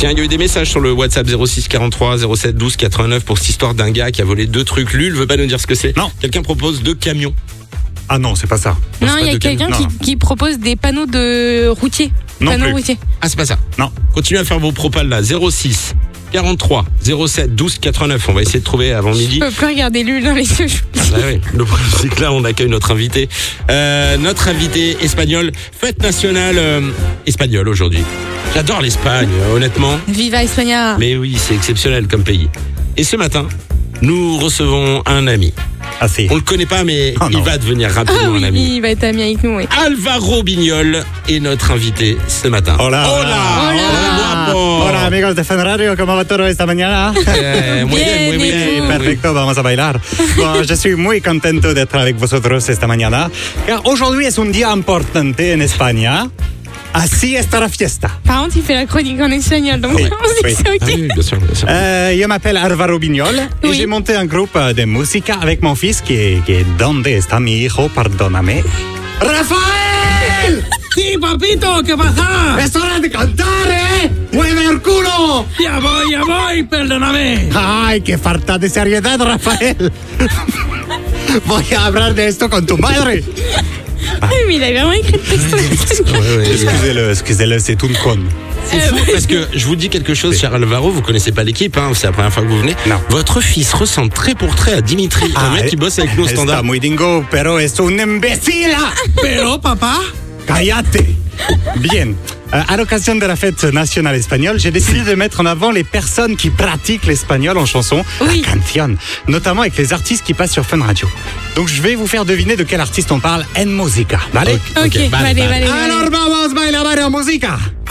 Tiens, il y a eu des messages sur le WhatsApp 06 43 07 12 89 pour cette histoire d'un gars qui a volé 2 trucs. Lul veut pas nous dire ce que c'est. Non. Quelqu'un propose 2 camions. Ah non, c'est pas ça. Non, il y a de quelqu'un camion. qui propose des panneaux de routiers. Non Panneaux plus. routiers. Ah, c'est pas ça. Non. Continuez à faire vos propals là. 06 43 07 12 89. On va essayer de trouver avant midi. Je peux plus regarder Lul dans les yeux. Ah ouais. Le problème, c'est que là, on accueille notre invité. Notre invité espagnol, fête nationale espagnole aujourd'hui. J'adore l'Espagne, honnêtement. Viva España. Mais oui, c'est exceptionnel comme pays. Et ce matin, nous recevons un ami. Ah si. On le connaît pas, mais Oh il non. va devenir Ah rapidement oui, un ami. il va être ami avec nous, oui. Alvaro Bignol est notre invité ce matin. Hola. Hola. Hola. Guapo. Hola amigos de Fan Radio, ¿cómo va todo esta mañana? Muy bien, muy Bien, bien. ¿y tú? Perfecto, vamos a bailar. Bon, je suis muy contento d'être avec vosotros esta mañana, car aujourd'hui es un día importante en España. Así está la fiesta. Par contre, il fait la chronique en espagnol, donc Oui, on se dit oui. que c'est Ah ok. oui, bien sûr, bien sûr. Yo m'appelle Alvaro Bignol et Oui. j'ai monté un groupe de música avec mon fils qui est ¿Dónde está mi hijo? Perdóname. ¡Rafael! Sí, papito, ¿qué pasa? ¡Es hora de cantar, eh! ¡Mueve el culo! Ya voy, perdóname. ¡Ay, qué falta de seriedad, Rafael! Voy a hablar de esto con tu madre. Mais il a vraiment écrit le texte. Ouais, ouais, Excusez-le, c'est une conne. C'est fou parce que je vous dis quelque chose, cher Alvaro, vous connaissez pas l'équipe, hein, c'est la première fois que vous venez. Non. Votre fils ressemble trait pour trait à Dimitri, un mec qui bosse avec nous au Está standard. muy dingo, pero es un imbécile. Pero, papá. ¡Cállate! Bien. À l'occasion de la fête nationale espagnole, j'ai décidé de mettre en avant les personnes qui pratiquent l'espagnol en chanson, Oui. la canción, notamment avec les artistes qui passent sur Fun Radio. Donc je vais vous faire deviner de quel artiste on parle en música, ¿vale? Ok, vale. Alors vamos bailar en música.